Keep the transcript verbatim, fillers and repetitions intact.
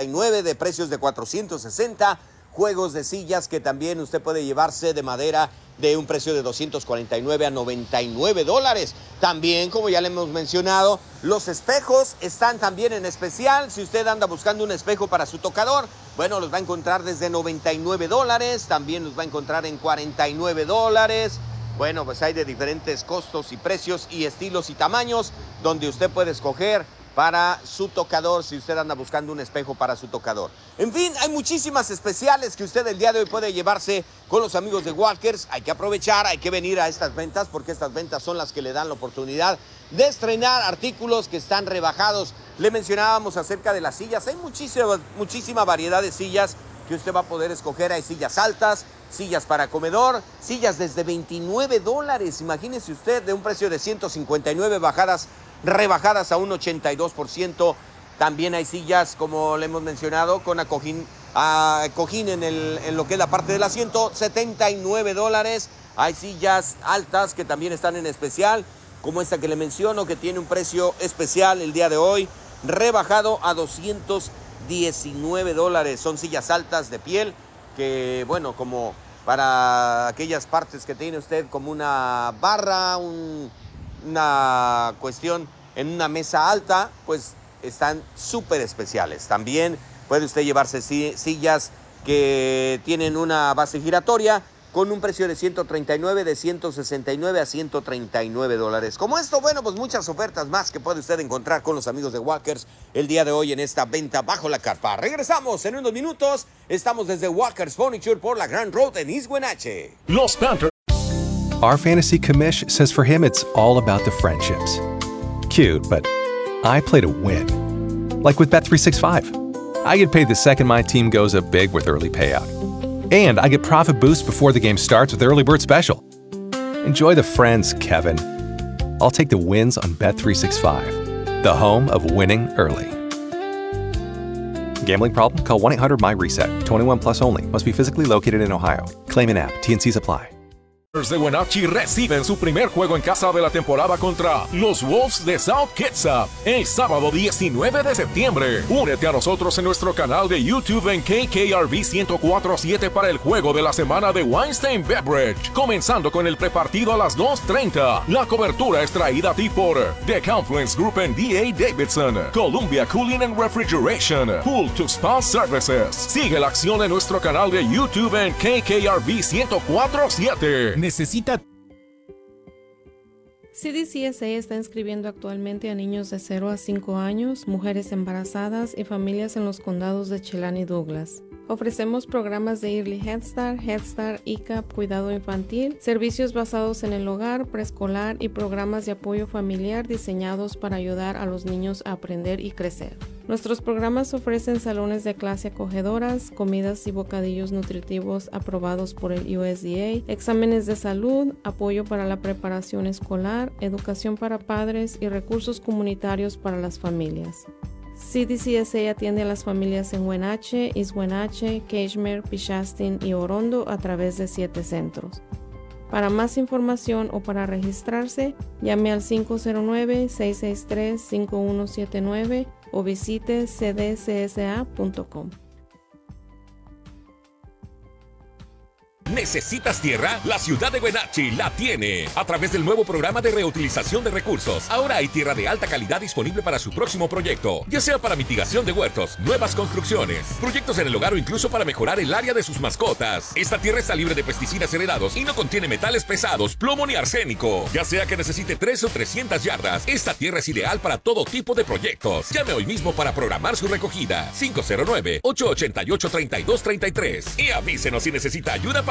y nueve de precios de cuatrocientos sesenta. Juegos de sillas que también usted puede llevarse de madera de un precio de doscientos cuarenta y nueve a noventa y nueve dólares. También, como ya le hemos mencionado, los espejos están también en especial. Si usted anda buscando un espejo para su tocador, bueno, los va a encontrar desde noventa y nueve dólares. También los va a encontrar en cuarenta y nueve dólares. Bueno, pues hay de diferentes costos y precios y estilos y tamaños donde usted puede escoger para su tocador, si usted anda buscando un espejo para su tocador. En fin, hay muchísimas especiales que usted el día de hoy puede llevarse con los amigos de Walkers. Hay que aprovechar, hay que venir a estas ventas, porque estas ventas son las que le dan la oportunidad de estrenar artículos que están rebajados. Le mencionábamos acerca de las sillas. Hay muchísima, muchísima variedad de sillas que usted va a poder escoger. Hay sillas altas, sillas para comedor, sillas desde veintinueve dólares. Imagínese usted, de un precio de ciento cincuenta y nueve, bajadas rebajadas a un ochenta y dos por ciento. También hay sillas, como le hemos mencionado, con acojín, uh, cojín en, el, en lo que es la parte del asiento, setenta y nueve dólares. Hay sillas altas que también están en especial, como esta que le menciono, que tiene un precio especial el día de hoy, rebajado a doscientos diecinueve dólares. Son sillas altas de piel que, bueno, como para aquellas partes que tiene usted como una barra, un... una cuestión en una mesa alta, pues están súper especiales. También puede usted llevarse sillas que tienen una base giratoria con un precio de ciento treinta y nueve, de ciento sesenta y nueve a ciento treinta y nueve dólares. Como esto, bueno, pues muchas ofertas más que puede usted encontrar con los amigos de Walkers el día de hoy en esta venta bajo la carpa. Regresamos en unos minutos. Estamos desde Walkers Furniture por la Grand Road en East Wenatchee. Los Panthers. Our fantasy commish says for him it's all about the friendships. Cute, but I play to win. Like with Bet three sixty-five. I get paid the second my team goes up big with early payout. And I get profit boost before the game starts with Early Bird Special. Enjoy the friends, Kevin. I'll take the wins on Bet three sixty-five, the home of winning early. Gambling problem? Call one eight hundred M Y reset. twenty-one plus only. Must be physically located in Ohio. Claim in app. T N Cs apply. Los de Wenatchee reciben su primer juego en casa de la temporada contra los Wolves de South Kitsap el sábado diecinueve de septiembre. Únete a nosotros en nuestro canal de YouTube en K K R V ciento cuatro punto siete para el juego de la semana de Weinstein Beverage, comenzando con el prepartido a las dos treinta. La cobertura es traída a ti por The Confluence Group en D A Davidson, Columbia Cooling and Refrigeration, Pool to Spa Services. Sigue la acción en nuestro canal de YouTube en K K R V ciento cuatro punto siete. Necesita. C D C S A está inscribiendo actualmente a niños de cero a cinco años, mujeres embarazadas y familias en los condados de Chelan y Douglas. Ofrecemos programas de Early Head Start, Head Start, I C A P, cuidado infantil, servicios basados en el hogar, preescolar y programas de apoyo familiar diseñados para ayudar a los niños a aprender y crecer. Nuestros programas ofrecen salones de clase acogedoras, comidas y bocadillos nutritivos aprobados por el U S D A, exámenes de salud, apoyo para la preparación escolar, educación para padres y recursos comunitarios para las familias. C D C S A atiende a las familias en Wenatchee, East Wenatchee, Kashmere, Pichastin y Orondo a través de siete centros. Para más información o para registrarse, llame al cinco cero nueve, seis seis tres, cinco uno siete nueve o visite c d c s a punto com. ¿Necesitas tierra? La ciudad de Wenatchee la tiene. A través del nuevo programa de reutilización de recursos, ahora hay tierra de alta calidad disponible para su próximo proyecto, ya sea para mitigación de huertos, nuevas construcciones, proyectos en el hogar o incluso para mejorar el área de sus mascotas. Esta tierra está libre de pesticidas heredados y no contiene metales pesados, plomo ni arsénico. Ya sea que necesite tres o trescientas yardas, esta tierra es ideal para todo tipo de proyectos. Llame hoy mismo para programar su recogida. cinco cero nueve, ocho ocho ocho, tres dos tres tres y avísenos si necesita ayuda para